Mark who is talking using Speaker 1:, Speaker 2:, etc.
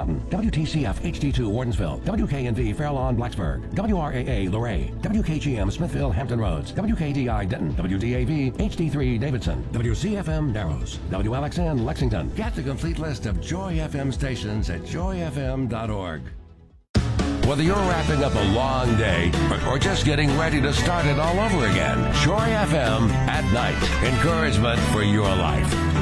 Speaker 1: Mountain, WTCF HD2 Wardensville, WKNV Fair Lawn Blacksburg, WRAA Luray, WKGM Smithville Hampton Roads, WKDI Denton, WDAV HD3 Davidson, WCFM Narrows, WLXN Lexington. Get the complete list of Joy FM stations at joyfm.org. Whether you're wrapping up a long day or just getting ready to start it all over again, Joy FM at night. Encouragement for your life.